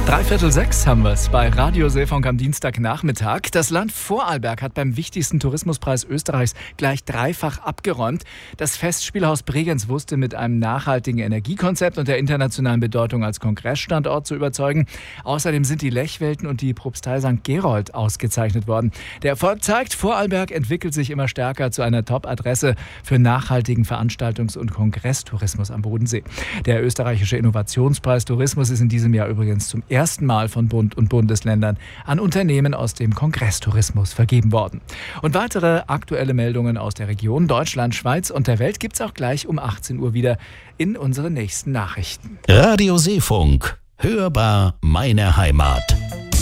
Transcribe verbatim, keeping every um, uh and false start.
Dreiviertel sechs haben wir es bei Radio Seefunk am Dienstagnachmittag. Das Land Vorarlberg hat beim wichtigsten Tourismuspreis Österreichs gleich dreifach abgeräumt. Das Festspielhaus Bregenz wusste mit einem nachhaltigen Energiekonzept und der internationalen Bedeutung als Kongressstandort zu überzeugen. Außerdem sind die Lechwelten und die Propstei Sankt Gerold ausgezeichnet worden. Der Erfolg zeigt, Vorarlberg entwickelt sich immer stärker zu einer Top-Adresse für nachhaltigen Veranstaltungs- und Kongresstourismus am Bodensee. Der österreichische Innovationspreis Tourismus ist in diesem Jahr übrigens zum ersten Mal von Bund und Bundesländern an Unternehmen aus dem Kongresstourismus vergeben worden. Und weitere aktuelle Meldungen aus der Region Deutschland, Schweiz und der Welt gibt's auch gleich um achtzehn Uhr wieder in unseren nächsten Nachrichten. Radio Seefunk. Hörbar meine Heimat.